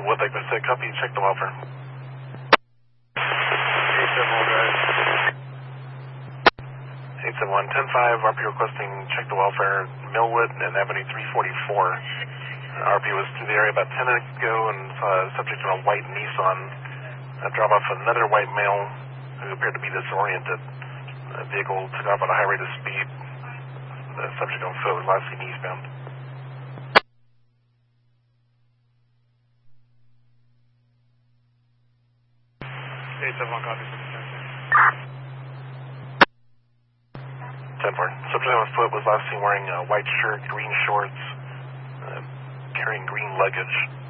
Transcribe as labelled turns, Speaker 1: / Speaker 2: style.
Speaker 1: Woodlake Mistake, copy, check the welfare. 871, 10-5, RP requesting check the welfare, Millwood and Avenue 344. RP was through the area about 10 minutes ago and saw a subject in a white Nissan drop off another white male who appeared to be disoriented. The vehicle took off at a high rate of speed. The subject on foot was last seen eastbound.
Speaker 2: Copy.
Speaker 1: 10-4. Subject on foot was last seen wearing a white shirt, green shorts, carrying green luggage.